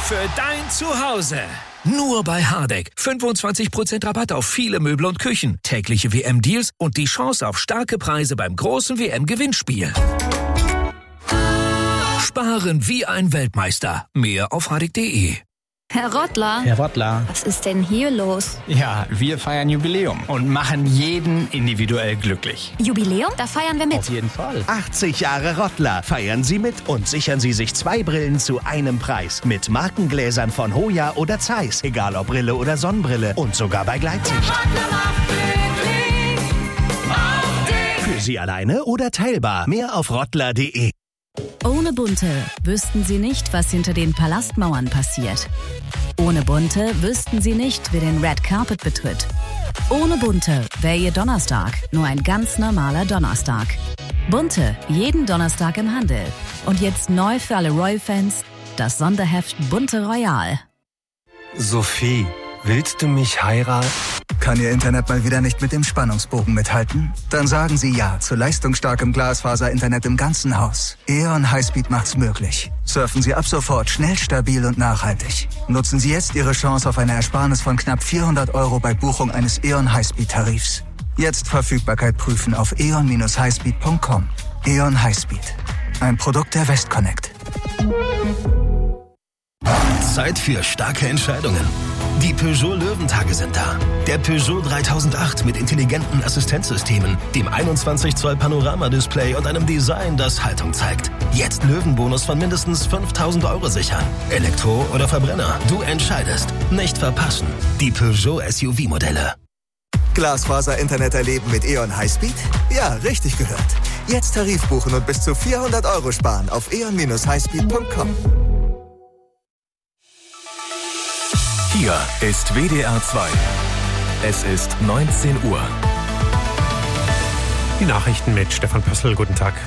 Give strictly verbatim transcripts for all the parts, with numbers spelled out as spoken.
für dein Zuhause. Nur bei Hardegg. fünfundzwanzig Prozent Rabatt auf viele Möbel und Küchen, tägliche W M-Deals und die Chance auf starke Preise beim großen W M-Gewinnspiel. Sparen wie ein Weltmeister. Mehr auf hardegg punkt de. Herr Rottler. Herr Rottler. Was ist denn hier los? Ja, wir feiern Jubiläum und machen jeden individuell glücklich. Jubiläum? Da feiern wir mit. Auf jeden Fall. achtzig Jahre Rottler. Feiern Sie mit und sichern Sie sich zwei Brillen zu einem Preis. Mit Markengläsern von Hoya oder Zeiss. Egal ob Brille oder Sonnenbrille. Und sogar bei Gleitsicht. Für Sie alleine oder teilbar. Mehr auf rottler punkt de. Ohne Bunte wüssten Sie nicht, was hinter den Palastmauern passiert. Ohne Bunte wüssten Sie nicht, wer den Red Carpet betritt. Ohne Bunte wäre Ihr Donnerstag nur ein ganz normaler Donnerstag. Bunte, jeden Donnerstag im Handel. Und jetzt neu für alle Royal-Fans, das Sonderheft Bunte Royal. Sophie, willst du mich heiraten? Kann Ihr Internet mal wieder nicht mit dem Spannungsbogen mithalten? Dann sagen Sie ja zu leistungsstarkem Glasfaser-Internet im ganzen Haus. E O N Highspeed macht's möglich. Surfen Sie ab sofort schnell, stabil und nachhaltig. Nutzen Sie jetzt Ihre Chance auf eine Ersparnis von knapp vierhundert Euro bei Buchung eines E O N Highspeed-Tarifs. Jetzt Verfügbarkeit prüfen auf e o n dash highspeed punkt com. E O N Highspeed. Ein Produkt der Westconnect. Zeit für starke Entscheidungen. Die Peugeot Löwentage sind da. Der Peugeot dreitausendacht mit intelligenten Assistenzsystemen, dem einundzwanzig Zoll Panorama-Display und einem Design, das Haltung zeigt. Jetzt Löwenbonus von mindestens fünftausend Euro sichern. Elektro oder Verbrenner, du entscheidest. Nicht verpassen. Die Peugeot S U V-Modelle. Glasfaser-Internet erleben mit E O N Highspeed? Ja, richtig gehört. Jetzt Tarif buchen und bis zu vierhundert Euro sparen auf e o n dash highspeed punkt com. Hier ist W D R zwei. Es ist neunzehn Uhr. Die Nachrichten mit Stefan Pössl. Guten Tag.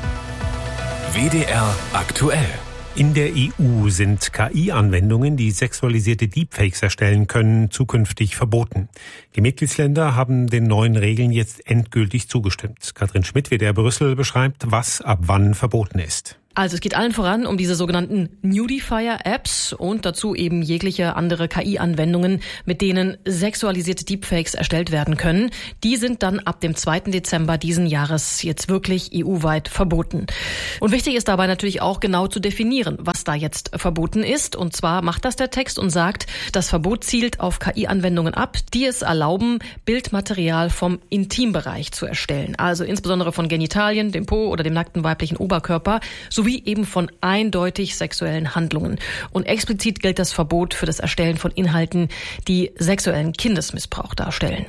W D R aktuell. In der E U sind K I-Anwendungen, die sexualisierte Deepfakes erstellen können, zukünftig verboten. Die Mitgliedsländer haben den neuen Regeln jetzt endgültig zugestimmt. Katrin Schmidt, W D R Brüssel, beschreibt, was ab wann verboten ist. Also es geht allen voran um diese sogenannten Nudifier-Apps und dazu eben jegliche andere K I-Anwendungen, mit denen sexualisierte Deepfakes erstellt werden können. Die sind dann ab dem zweiten Dezember diesen Jahres jetzt wirklich E U-weit verboten. Und wichtig ist dabei natürlich auch genau zu definieren, was da jetzt verboten ist. Und zwar macht das der Text und sagt, das Verbot zielt auf K I-Anwendungen ab, die es erlauben, Bildmaterial vom Intimbereich zu erstellen. Also insbesondere von Genitalien, dem Po oder dem nackten weiblichen Oberkörper, sowie eben von eindeutig sexuellen Handlungen. Und explizit gilt das Verbot für das Erstellen von Inhalten, die sexuellen Kindesmissbrauch darstellen.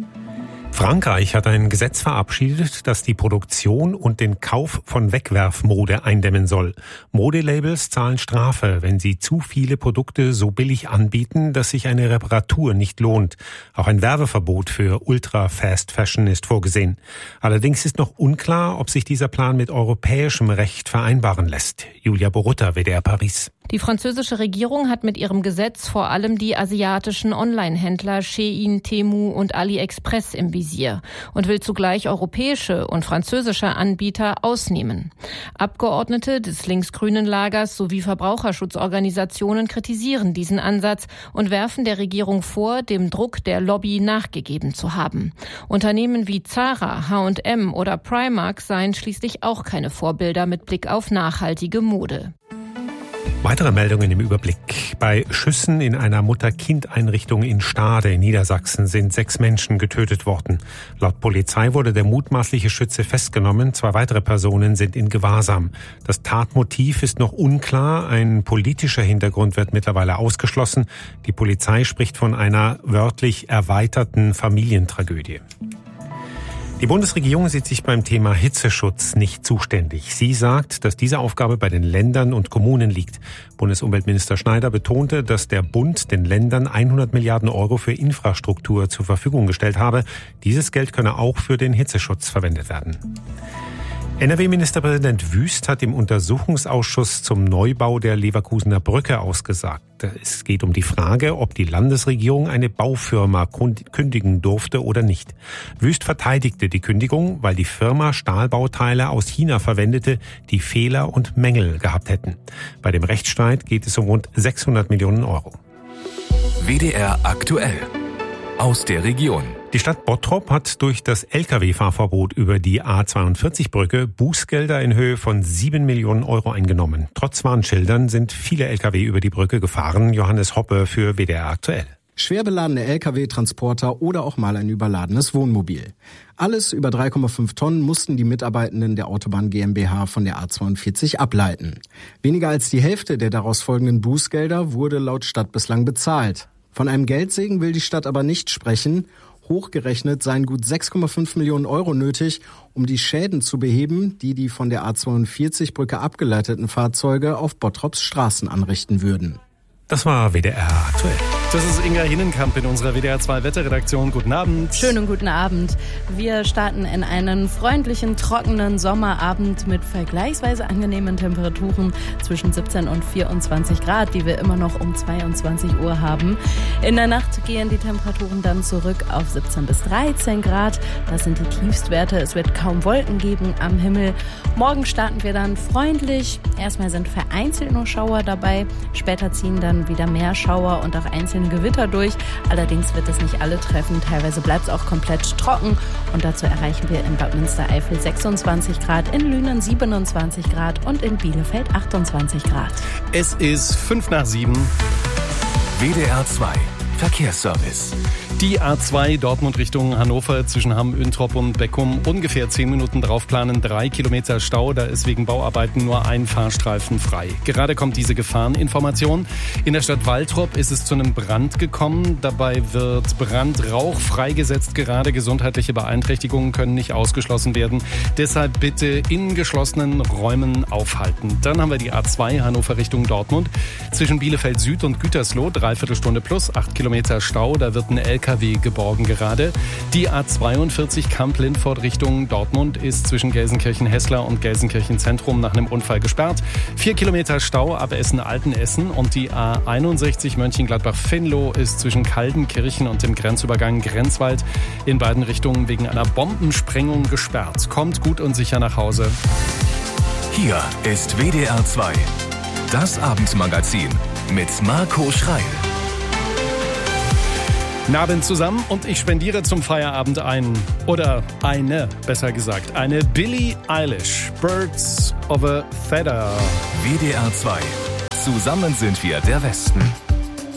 Frankreich hat ein Gesetz verabschiedet, das die Produktion und den Kauf von Wegwerfmode eindämmen soll. Modelabels zahlen Strafe, wenn sie zu viele Produkte so billig anbieten, dass sich eine Reparatur nicht lohnt. Auch ein Werbeverbot für Ultra-Fast Fashion ist vorgesehen. Allerdings ist noch unklar, ob sich dieser Plan mit europäischem Recht vereinbaren lässt. Julia Borutta, W D R Paris. Die französische Regierung hat mit ihrem Gesetz vor allem die asiatischen Online-Händler Shein, Temu und AliExpress im Visier und will zugleich europäische und französische Anbieter ausnehmen. Abgeordnete des linksgrünen Lagers sowie Verbraucherschutzorganisationen kritisieren diesen Ansatz und werfen der Regierung vor, dem Druck der Lobby nachgegeben zu haben. Unternehmen wie Zara, H und M oder Primark seien schließlich auch keine Vorbilder mit Blick auf nachhaltige Mode. Weitere Meldungen im Überblick. Bei Schüssen in einer Mutter-Kind-Einrichtung in Stade in Niedersachsen sind sechs Menschen getötet worden. Laut Polizei wurde der mutmaßliche Schütze festgenommen. Zwei weitere Personen sind in Gewahrsam. Das Tatmotiv ist noch unklar. Ein politischer Hintergrund wird mittlerweile ausgeschlossen. Die Polizei spricht von einer wörtlich erweiterten Familientragödie. Die Bundesregierung sieht sich beim Thema Hitzeschutz nicht zuständig. Sie sagt, dass diese Aufgabe bei den Ländern und Kommunen liegt. Bundesumweltminister Schneider betonte, dass der Bund den Ländern hundert Milliarden Euro für Infrastruktur zur Verfügung gestellt habe. Dieses Geld könne auch für den Hitzeschutz verwendet werden. N R W-Ministerpräsident Wüst hat im Untersuchungsausschuss zum Neubau der Leverkusener Brücke ausgesagt. Es geht um die Frage, ob die Landesregierung eine Baufirma kündigen durfte oder nicht. Wüst verteidigte die Kündigung, weil die Firma Stahlbauteile aus China verwendete, die Fehler und Mängel gehabt hätten. Bei dem Rechtsstreit geht es um rund sechshundert Millionen Euro. W D R aktuell. Aus der Region. Die Stadt Bottrop hat durch das L K W-Fahrverbot über die A zweiundvierzig-Brücke Bußgelder in Höhe von sieben Millionen Euro eingenommen. Trotz Warnschildern sind viele L K W über die Brücke gefahren. Johannes Hoppe für W D R aktuell. Schwer beladene L K W-Transporter oder auch mal ein überladenes Wohnmobil. Alles über drei Komma fünf Tonnen mussten die Mitarbeitenden der Autobahn GmbH von der A zweiundvierzig ableiten. Weniger als die Hälfte der daraus folgenden Bußgelder wurde laut Stadt bislang bezahlt. Von einem Geldsegen will die Stadt aber nicht sprechen. Hochgerechnet seien gut sechs Komma fünf Millionen Euro nötig, um die Schäden zu beheben, die die von der A zweiundvierzig-Brücke abgeleiteten Fahrzeuge auf Bottrops Straßen anrichten würden. Das war W D R aktuell. Das ist Inga Hinnenkamp in unserer W D R zwei Wetterredaktion. Guten Abend. Schönen guten Abend. Wir starten in einen freundlichen, trockenen Sommerabend mit vergleichsweise angenehmen Temperaturen zwischen siebzehn und vierundzwanzig Grad, die wir immer noch um zweiundzwanzig Uhr haben. In der Nacht gehen die Temperaturen dann zurück auf siebzehn bis dreizehn Grad. Das sind die Tiefstwerte. Es wird kaum Wolken geben am Himmel. Morgen starten wir dann freundlich. Erstmal sind vereinzelt nur Schauer dabei. Später ziehen dann wieder mehr Schauer und auch einzelne Gewitter durch. Allerdings wird es nicht alle treffen. Teilweise bleibt es auch komplett trocken. Und dazu erreichen wir in Bad Münstereifel sechsundzwanzig Grad, in Lünen siebenundzwanzig Grad und in Bielefeld achtundzwanzig Grad. Es ist fünf nach sieben. W D R zwei Verkehrsservice. Die A zwei Dortmund Richtung Hannover zwischen Hamm-Üntrop und Beckum ungefähr zehn Minuten draufplanen, drei Kilometer Stau, da ist wegen Bauarbeiten nur ein Fahrstreifen frei. Gerade kommt diese Gefahreninformation. In der Stadt Waltrop ist es zu einem Brand gekommen. Dabei wird Brandrauch freigesetzt gerade. Gesundheitliche Beeinträchtigungen können nicht ausgeschlossen werden. Deshalb bitte in geschlossenen Räumen aufhalten. Dann haben wir die A zwei Hannover Richtung Dortmund zwischen Bielefeld Süd und Gütersloh, dreiviertel Stunde plus, acht Kilometer Stau, da wird ein L K W geborgen gerade. Die A zweiundvierzig Kamp-Lindfort Richtung Dortmund ist zwischen Gelsenkirchen-Hessler und Gelsenkirchen-Zentrum nach einem Unfall gesperrt. Vier Kilometer Stau ab Essen-Altenessen und die A einundsechzig Mönchengladbach-Venlo ist zwischen Kaldenkirchen und dem Grenzübergang Grenzwald in beiden Richtungen wegen einer Bombensprengung gesperrt. Kommt gut und sicher nach Hause. Hier ist W D R zwei, das Abendmagazin mit Marco Schreil. Guten Abend zusammen und ich spendiere zum Feierabend ein, oder eine, besser gesagt, eine Billie Eilish, Birds of a Feather. W D R zwei. Zusammen sind wir der Westen.